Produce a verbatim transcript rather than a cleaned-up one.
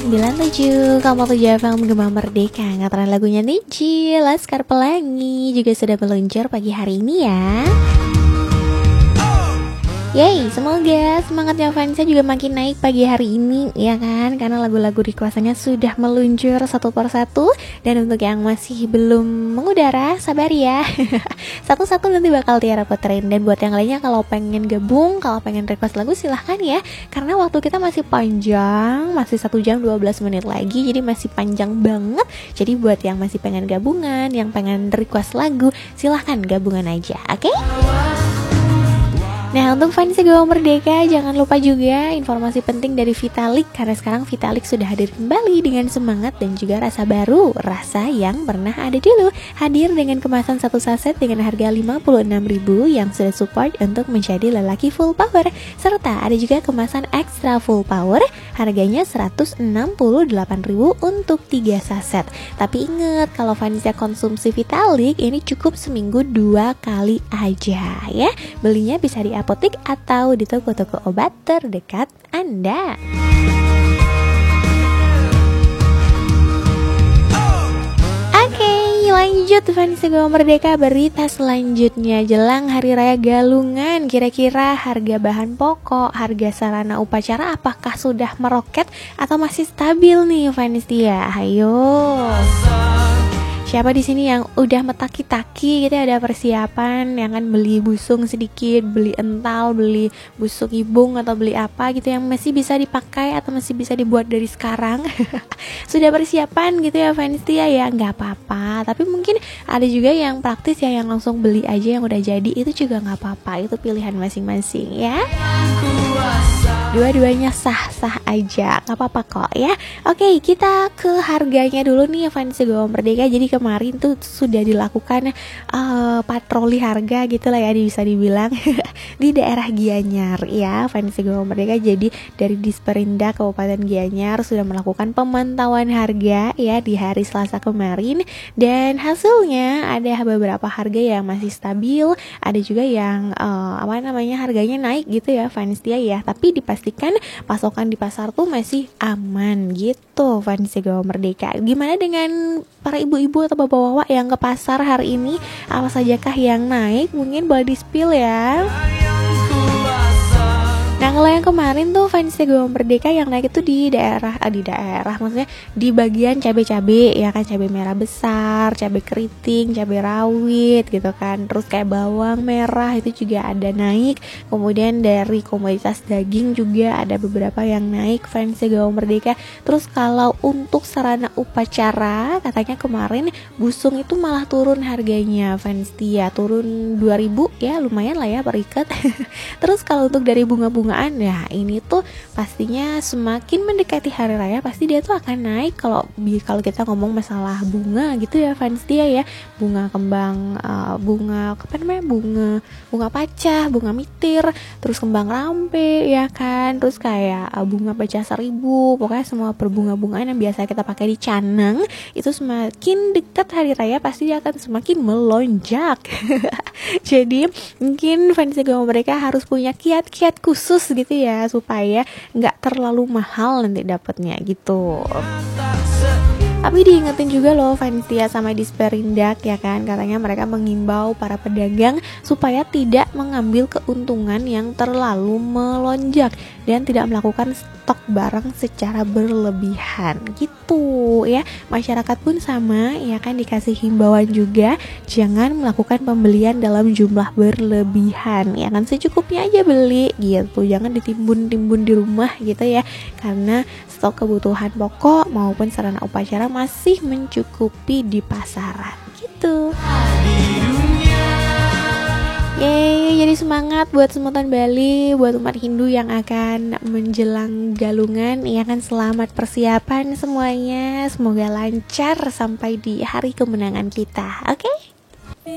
sembilan tujuh Kamu tujuh F M Gema Merdeka. Ngataran lagunya Niji Laskar Pelangi juga sudah meluncur pagi hari ini ya. Yeay, semoga semangatnya fansnya juga makin naik pagi hari ini, ya kan? Karena lagu-lagu requestannya sudah meluncur satu per satu. Dan untuk yang masih belum mengudara, sabar ya. Satu-satu nanti bakal Tiara puterin. Dan buat yang lainnya kalau pengen gabung, kalau pengen request lagu silahkan ya. Karena waktu kita masih panjang, masih satu jam dua belas menit lagi. Jadi masih panjang banget. Jadi buat yang masih pengen gabungan, yang pengen request lagu, silahkan gabungan aja, oke? Okay? Nah, untuk fans Gema Merdeka, jangan lupa juga informasi penting dari Vitalik. Karena sekarang Vitalik sudah hadir kembali dengan semangat dan juga rasa baru. Rasa yang pernah ada dulu. Hadir dengan kemasan satu saset dengan harga lima puluh enam ribu yang sudah support untuk menjadi lelaki full power. Serta ada juga kemasan extra full power, harganya seratus enam puluh delapan ribu untuk tiga saset. Tapi ingat, kalau fansnya konsumsi Vitalik, ini cukup seminggu dua kali aja ya. Belinya bisa di apotik atau di toko-toko obat terdekat Anda. Oke, lanjut fans Gema Merdeka, berita selanjutnya jelang Hari Raya Galungan. Kira-kira harga bahan pokok, harga sarana upacara apakah sudah meroket atau masih stabil nih fans dia? Ayo. Siapa di sini yang udah metaki-taki gitu, ada persiapan yang kan beli busung sedikit, beli ental, beli busuk ibung atau beli apa gitu yang masih bisa dipakai atau masih bisa dibuat dari sekarang. Sudah persiapan gitu ya fans Tia ya, nggak apa-apa. Tapi mungkin ada juga yang praktis ya, yang langsung beli aja yang udah jadi, itu juga nggak apa-apa. Itu pilihan masing-masing ya. Dua-duanya sah-sah aja, nggak apa-apa kok ya. Oke, kita ke harganya dulu nih fans Gema Merdeka. Jadi kemarin tuh sudah dilakukan uh, patroli harga gitu lah ya, bisa dibilang di daerah Gianyar ya fans Gema Merdeka. Jadi dari Disperindak Kabupaten Gianyar sudah melakukan pemantauan harga ya di hari Selasa kemarin, dan hasilnya ada beberapa harga yang masih stabil, ada juga yang uh, apa namanya harganya naik gitu ya fans dia ya. Tapi dipastikan pasokan di pasar tuh masih aman gitu fans Gema Merdeka. Gimana dengan para ibu-ibu atau bapak-bapak yang ke pasar hari ini? Apa sajakah yang naik? Mungkin boleh di-spill ya. Nah, kalau yang kemarin tuh fans Gema Merdeka yang naik itu di daerah ah, di daerah maksudnya di bagian cabai-cabai ya kan, cabai merah besar, cabai keriting, cabai rawit gitu kan. Terus kayak bawang merah itu juga ada naik. Kemudian dari komoditas daging juga ada beberapa yang naik fans Gema Merdeka. Terus kalau untuk sarana upacara katanya kemarin busung itu malah turun harganya fans Tia, turun dua ribu ya, lumayan lah ya per ikat. Terus kalau untuk dari bunga-bunga, ya ini tuh pastinya semakin mendekati hari raya pasti dia tuh akan naik. Kalau kalau kita ngomong masalah bunga gitu ya fans dia ya, bunga kembang, uh, bunga apa namanya bunga bunga pacah, bunga mitir, terus kembang rampe ya kan, terus kayak uh, bunga pecah seribu, pokoknya semua perbunga-bungaan yang biasa kita pakai di canang itu semakin dekat hari raya pasti dia akan semakin melonjak. Jadi mungkin fans Gema Merdeka harus punya kiat-kiat khusus gitu ya supaya nggak terlalu mahal nanti dapatnya gitu. Tapi diingetin juga loh fans Tia sama Disperindak ya kan, katanya mereka mengimbau para pedagang supaya tidak mengambil keuntungan yang terlalu melonjak dan tidak melakukan stok barang secara berlebihan gitu ya. Masyarakat pun sama ya kan, dikasih himbauan juga jangan melakukan pembelian dalam jumlah berlebihan ya kan, secukupnya aja beli gitu, jangan ditimbun-timbun di rumah gitu ya, karena stok kebutuhan pokok maupun sarana upacara masih mencukupi di pasaran gitu. Yeay, jadi semangat buat semutan Bali, buat umat Hindu yang akan menjelang Galungan. Ya kan, selamat persiapan semuanya. Semoga lancar sampai di hari kemenangan kita. Oke? Okay?